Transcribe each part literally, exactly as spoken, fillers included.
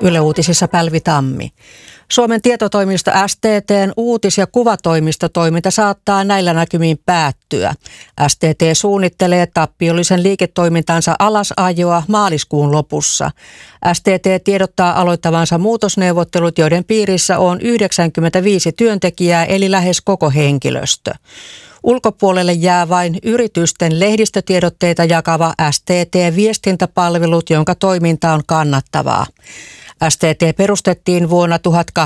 Yle Uutisissa Päivi Tammi. Suomen tietotoimisto S T T:n uutis- ja kuvatoimistotoiminta saattaa näillä näkymin päättyä. S T T suunnittelee tappiollisen liiketoimintansa alasajoa maaliskuun lopussa. S T T tiedottaa aloittavansa muutosneuvottelut, joiden piirissä on yhdeksänkymmentäviisi työntekijää eli lähes koko henkilöstö. Ulkopuolelle jää vain yritysten lehdistötiedotteita jakava S T T-viestintäpalvelut, jonka toiminta on kannattavaa. S T T perustettiin vuonna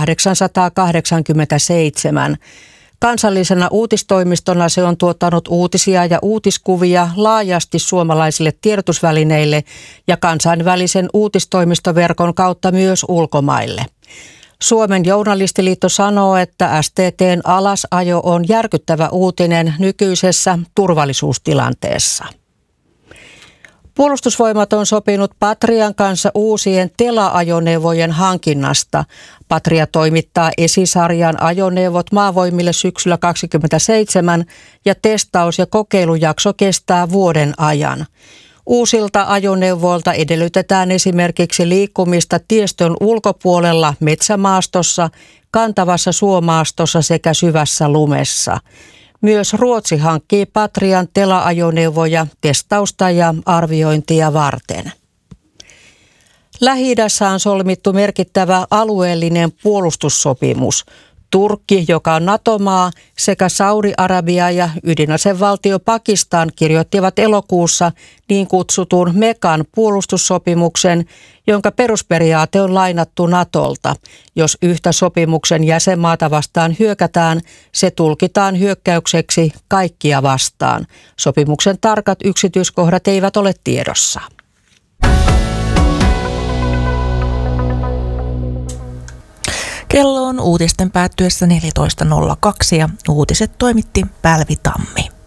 tuhatkahdeksansataakahdeksankymmentäseitsemän. Kansallisena uutistoimistona se on tuottanut uutisia ja uutiskuvia laajasti suomalaisille tiedotusvälineille ja kansainvälisen uutistoimistoverkon kautta myös ulkomaille. Suomen journalistiliitto sanoo, että S T T:n alasajo on järkyttävä uutinen nykyisessä turvallisuustilanteessa. Puolustusvoimat on sopinut Patrian kanssa uusien Tela-ajoneuvojen hankinnasta. Patria toimittaa esisarjan ajoneuvot maavoimille syksyllä kaksikymmentäseitsemän ja testaus- ja kokeilujakso kestää vuoden ajan. Uusilta ajoneuvoilta edellytetään esimerkiksi liikkumista tiestön ulkopuolella metsämaastossa, kantavassa suomaastossa sekä syvässä lumessa. Myös Ruotsi hankkii Patrian Tela-ajoneuvoja testausta ja arviointia varten. Lähi-idässä on solmittu merkittävä alueellinen puolustussopimus. Turkki, joka on NATO-maa, sekä Saudi-Arabia ja ydinasevaltio Pakistan kirjoittivat elokuussa niin kutsutun Mekan puolustussopimuksen, jonka perusperiaate on lainattu NATOlta. Jos yhtä sopimuksen jäsenmaata vastaan hyökätään, se tulkitaan hyökkäykseksi kaikkia vastaan. Sopimuksen tarkat yksityiskohdat eivät ole tiedossa. Kello on uutisten päättyessä neljätoista nolla kaksi ja uutiset toimitti Päivi Tammi.